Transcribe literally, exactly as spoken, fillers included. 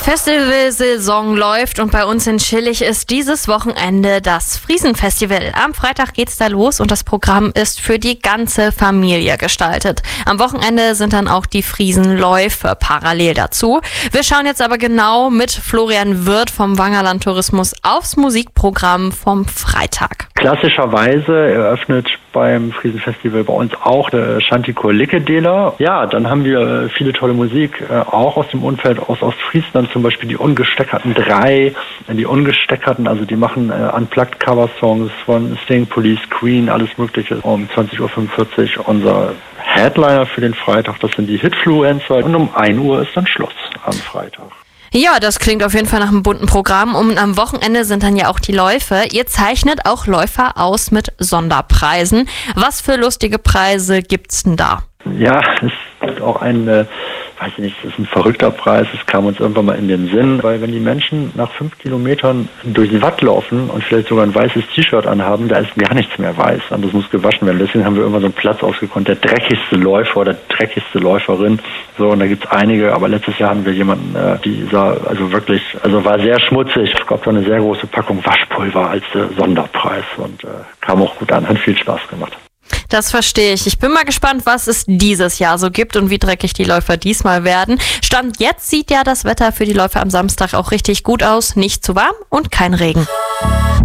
Festivalsaison läuft und bei uns in Schillig ist dieses Wochenende das Friesenfestival. Am Freitag geht's da los und das Programm ist für die ganze Familie gestaltet. Am Wochenende sind dann auch die Friesenläufe parallel dazu. Wir schauen jetzt aber genau mit Florian Wirth vom Wangerland Tourismus aufs Musikprogramm vom Freitag. Klassischerweise eröffnet beim Friesenfestival bei uns auch der Chantikur Lickedela. Ja, dann haben wir viele tolle Musik, auch aus dem Umfeld aus Ostfriesland, zum Beispiel die Ungesteckerten drei, die Ungesteckerten, also die machen äh, Unplugged Cover-Songs von Sting, Police, Queen, alles mögliche. Um zwanzig Uhr fünfundvierzig unser Headliner für den Freitag, das sind die Hitfluencer und um ein Uhr ist dann Schluss am Freitag. Ja, das klingt auf jeden Fall nach einem bunten Programm und am Wochenende sind dann ja auch die Läufe. Ihr zeichnet auch Läufer aus mit Sonderpreisen. Was für lustige Preise gibt's denn da? Ja, es gibt auch einen, äh, weiß ich nicht, das ist ein verrückter Preis, das kam uns irgendwann mal in den Sinn, weil wenn die Menschen nach fünf Kilometern durch die Watt laufen und vielleicht sogar ein weißes T-Shirt anhaben, da ist gar nichts mehr weiß und das muss gewaschen werden. Deswegen haben wir immer so einen Platz ausgekonnt, der dreckigste Läufer oder dreckigste Läuferin. So, und da gibt's einige, aber letztes Jahr hatten wir jemanden, äh, die sah also wirklich, also war sehr schmutzig. Es gab da eine sehr große Packung Waschpulver als äh, Sonderpreis und äh, kam auch gut an, hat viel Spaß gemacht. Das verstehe ich. Ich bin mal gespannt, was es dieses Jahr so gibt und wie dreckig die Läufer diesmal werden. Stand jetzt sieht ja das Wetter für die Läufer am Samstag auch richtig gut aus. Nicht zu warm und kein Regen.